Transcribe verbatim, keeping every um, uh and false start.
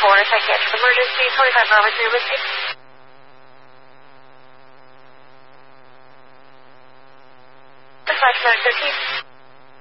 four, psychiatric emergency, twenty-five Bravo three whiskey. five seven fifteen.